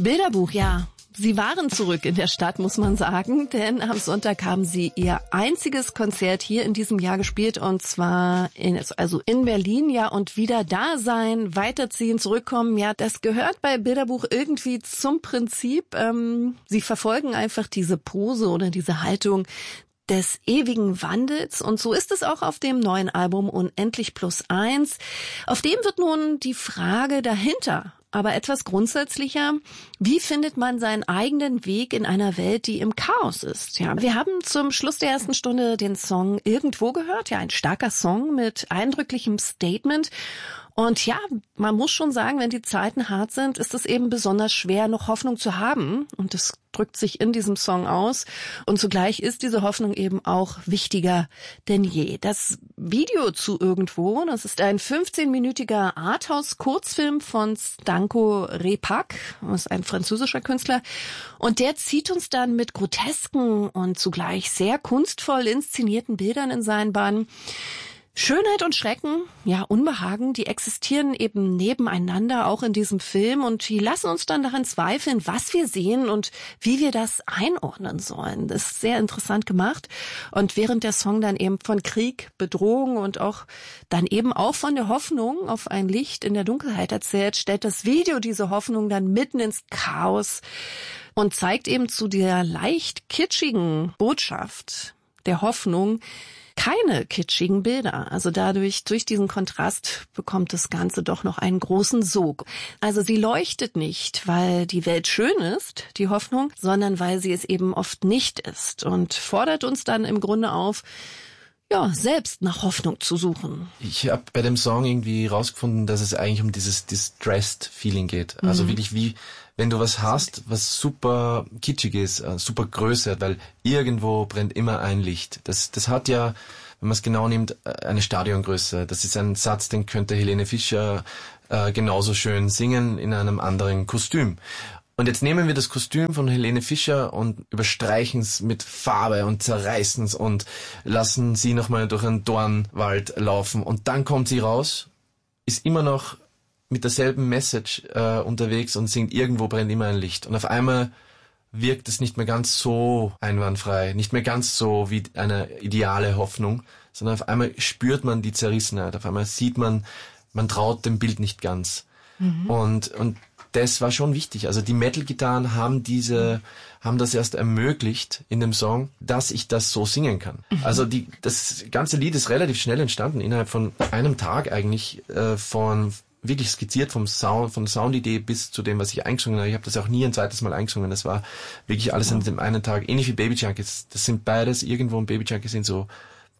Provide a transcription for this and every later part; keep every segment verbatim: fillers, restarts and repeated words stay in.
Bilderbuch, ja. Sie waren zurück in der Stadt, muss man sagen, denn am Sonntag haben sie ihr einziges Konzert hier in diesem Jahr gespielt und zwar in, also in Berlin, ja, und wieder da sein, weiterziehen, zurückkommen, ja, das gehört bei Bilderbuch irgendwie zum Prinzip. Ähm, sie verfolgen einfach diese Pose oder diese Haltung des ewigen Wandels und so ist es auch auf dem neuen Album Unendlich plus eins. Auf dem wird nun die Frage dahinter, aber etwas grundsätzlicher, wie findet man seinen eigenen Weg in einer Welt, die im Chaos ist? Ja, wir haben zum Schluss der ersten Stunde den Song Irgendwo gehört, ja, ein starker Song mit eindrücklichem Statement. Und ja, man muss schon sagen, wenn die Zeiten hart sind, ist es eben besonders schwer, noch Hoffnung zu haben. Und das drückt sich in diesem Song aus. Und zugleich ist diese Hoffnung eben auch wichtiger denn je. Das Video zu Irgendwo, das ist ein fünfzehnminütiger Arthouse-Kurzfilm von Stanko Repak, das ist ein französischer Künstler. Und der zieht uns dann mit grotesken und zugleich sehr kunstvoll inszenierten Bildern in seinen Bann. Schönheit und Schrecken, ja, Unbehagen, die existieren eben nebeneinander auch in diesem Film und die lassen uns dann daran zweifeln, was wir sehen und wie wir das einordnen sollen. Das ist sehr interessant gemacht und während der Song dann eben von Krieg, Bedrohung und auch dann eben auch von der Hoffnung auf ein Licht in der Dunkelheit erzählt, stellt das Video diese Hoffnung dann mitten ins Chaos und zeigt eben zu der leicht kitschigen Botschaft der Hoffnung keine kitschigen Bilder. Also dadurch, durch diesen Kontrast bekommt das Ganze doch noch einen großen Sog. Also sie leuchtet nicht, weil die Welt schön ist, die Hoffnung, sondern weil sie es eben oft nicht ist und fordert uns dann im Grunde auf, ja, selbst nach Hoffnung zu suchen. Ich habe bei dem Song irgendwie rausgefunden, dass es eigentlich um dieses Distressed-Feeling geht. Also mhm. wirklich wie, wenn du was hast, was super kitschig ist, super Größe hat, weil irgendwo brennt immer ein Licht. Das, das hat ja, wenn man es genau nimmt, eine Stadiongröße. Das ist ein Satz, den könnte Helene Fischer äh, genauso schön singen in einem anderen Kostüm. Und jetzt nehmen wir das Kostüm von Helene Fischer und überstreichen es mit Farbe und zerreißen es und lassen sie nochmal durch einen Dornwald laufen. Und dann kommt sie raus, ist immer noch mit derselben Message äh, unterwegs und singt Irgendwo brennt immer ein Licht. Und auf einmal wirkt es nicht mehr ganz so einwandfrei, nicht mehr ganz so wie eine ideale Hoffnung, sondern auf einmal spürt man die Zerrissenheit, auf einmal sieht man, man traut dem Bild nicht ganz. Mhm. Und, und das war schon wichtig. Also die Metal-Gitarren haben diese, haben das erst ermöglicht in dem Song, dass ich das so singen kann. Mhm. Also die, das ganze Lied ist relativ schnell entstanden, innerhalb von einem Tag eigentlich, äh, von wirklich skizziert vom Sound, von der Soundidee bis zu dem, was ich eingesungen habe. Ich habe das auch nie ein zweites Mal eingesungen. Das war wirklich alles ja. in dem einen Tag. Ähnlich wie Baby Junkies. Das sind beides irgendwo und Baby Junkies sind so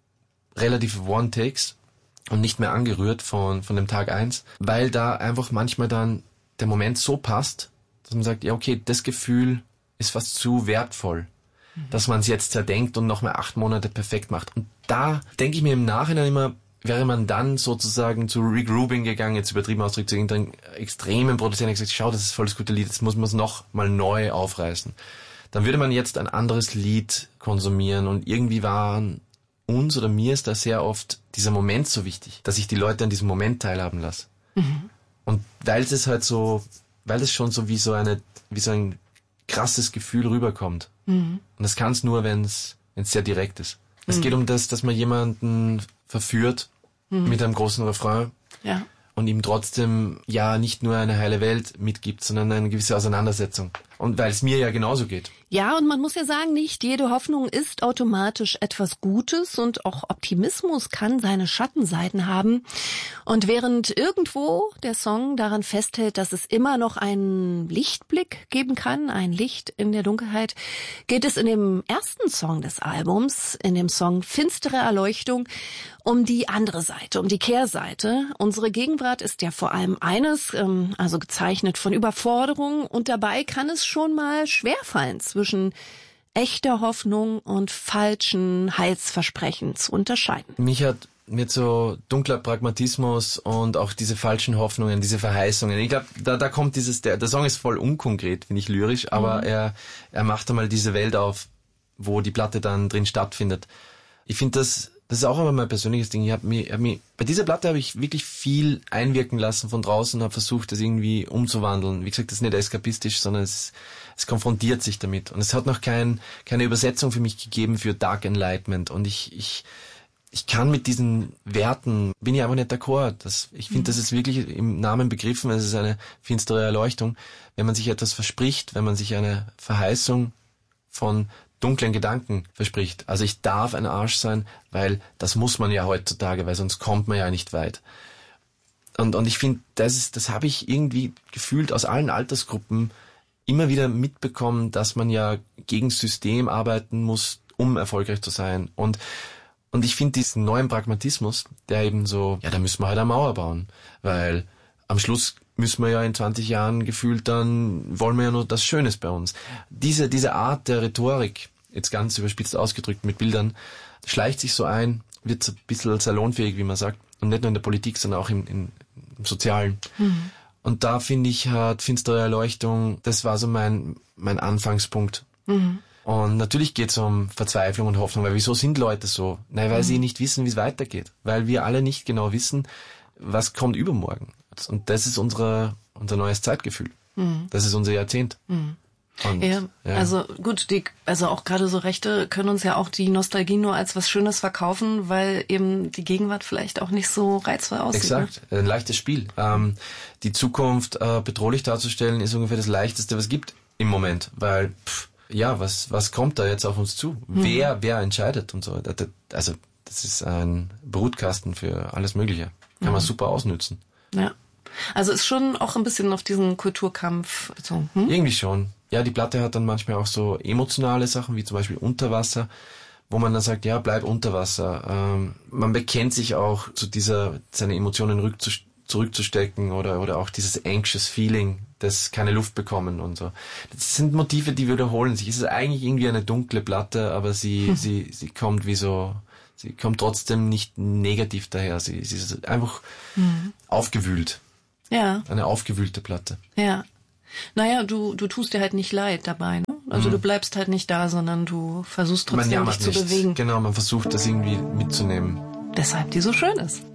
relativ One-Takes und nicht mehr angerührt von, von dem Tag eins, weil da einfach manchmal dann der Moment so passt, dass man sagt, ja okay, das Gefühl ist fast zu wertvoll, mhm. dass man es jetzt zerdenkt und noch mal acht Monate perfekt macht. Und da denke ich mir im Nachhinein immer, wäre man dann sozusagen zu Rick Rubin gegangen, jetzt übertrieben ausgedrückt, zu irgendeinem extremen Produzenten und gesagt, schau, das ist voll das gute Lied, jetzt muss man es noch mal neu aufreißen. Dann würde man jetzt ein anderes Lied konsumieren und irgendwie waren uns oder mir ist da sehr oft dieser Moment so wichtig, dass ich die Leute an diesem Moment teilhaben lasse. Mhm. Und weil es halt so, weil es schon so wie so eine, wie so ein krasses Gefühl rüberkommt. Mhm. Und das kann es nur, wenn es, wenn es sehr direkt ist. Es mhm. geht um das, dass man jemanden verführt mhm. mit einem großen Refrain ja. und ihm trotzdem ja nicht nur eine heile Welt mitgibt, sondern eine gewisse Auseinandersetzung. Und weil es mir ja genauso geht. Ja, und man muss ja sagen, nicht jede Hoffnung ist automatisch etwas Gutes und auch Optimismus kann seine Schattenseiten haben. Und während irgendwo der Song daran festhält, dass es immer noch einen Lichtblick geben kann, ein Licht in der Dunkelheit, geht es in dem ersten Song des Albums, in dem Song Finstere Erleuchtung, um die andere Seite, um die Kehrseite. Unsere Gegenwart ist ja vor allem eines, also gezeichnet von Überforderung und dabei kann es schon mal schwerfallen, zwischen echter Hoffnung und falschen Heilsversprechen zu unterscheiden. Mich hat mit so dunkler Pragmatismus und auch diese falschen Hoffnungen, diese Verheißungen. Ich glaube, da, da kommt dieses, der, der Song ist voll unkonkret, finde ich lyrisch, aber mhm. er, er macht einmal diese Welt auf, wo die Platte dann drin stattfindet. Ich finde das, das ist auch immer mein persönliches Ding. Ich hab mir, hab mir, bei dieser Platte habe ich wirklich viel einwirken lassen von draußen und habe versucht, das irgendwie umzuwandeln. Wie gesagt, das ist nicht eskapistisch, sondern es, es konfrontiert sich damit. Und es hat noch kein, keine Übersetzung für mich gegeben für Dark Enlightenment. Und ich, ich, ich kann mit diesen Werten, bin ich einfach nicht d'accord. Das, ich finde, mhm. das ist wirklich im Namen begriffen. Es ist eine finstere Erleuchtung. Wenn man sich etwas verspricht, wenn man sich eine Verheißung von dunklen Gedanken verspricht. Also ich darf ein Arsch sein, weil das muss man ja heutzutage, weil sonst kommt man ja nicht weit. Und, und ich finde, das ist, das habe ich irgendwie gefühlt aus allen Altersgruppen immer wieder mitbekommen, dass man ja gegen System arbeiten muss, um erfolgreich zu sein. Und, und ich finde diesen neuen Pragmatismus, der eben so, ja, da müssen wir halt eine Mauer bauen, weil am Schluss müssen wir ja in zwanzig Jahren gefühlt, dann wollen wir ja nur das Schönes bei uns. Diese, diese Art der Rhetorik, jetzt ganz überspitzt ausgedrückt mit Bildern, schleicht sich so ein, wird so ein bisschen salonfähig, wie man sagt. Und nicht nur in der Politik, sondern auch im, im, im Sozialen. Mhm. Und da finde ich, hat Finstere Erleuchtung, das war so mein, mein Anfangspunkt. Mhm. Und natürlich geht es um Verzweiflung und Hoffnung, weil wieso sind Leute so? Nein, weil mhm. sie nicht wissen, wie es weitergeht. Weil wir alle nicht genau wissen, was kommt übermorgen. Und das ist unsere, unser neues Zeitgefühl. Mhm. Das ist unser Jahrzehnt. Mhm. Und, ja, ja, also gut, die, also auch gerade so Rechte können uns ja auch die Nostalgie nur als was Schönes verkaufen, weil eben die Gegenwart vielleicht auch nicht so reizvoll aussieht. Exakt, ne? Ein leichtes Spiel. Ähm, die Zukunft äh, bedrohlich darzustellen ist ungefähr das Leichteste, was es gibt im Moment, weil pff, ja, was was kommt da jetzt auf uns zu? Mhm. Wer wer entscheidet und so? Also das ist ein Brutkasten für alles Mögliche. Kann mhm. man super ausnützen. Ja, also ist schon auch ein bisschen auf diesen Kulturkampf bezogen. Hm? Irgendwie schon. Ja, die Platte hat dann manchmal auch so emotionale Sachen, wie zum Beispiel Unterwasser, wo man dann sagt, ja, bleib unter Wasser. Ähm, man bekennt sich auch zu dieser, seine Emotionen rückzust- zurückzustecken oder oder auch dieses anxious Feeling, das keine Luft bekommen und so. Das sind Motive, die wiederholen sich. Es ist eigentlich irgendwie eine dunkle Platte, aber sie hm. sie sie kommt wie so, sie kommt trotzdem nicht negativ daher. Sie, sie ist einfach hm. aufgewühlt. Ja. Eine aufgewühlte Platte. Ja. Naja, du, du tust dir halt nicht leid dabei, ne? Also mhm. du bleibst halt nicht da, sondern du versuchst trotzdem dich zu nicht. bewegen. Genau, man versucht das irgendwie mitzunehmen. Deshalb die so schön ist.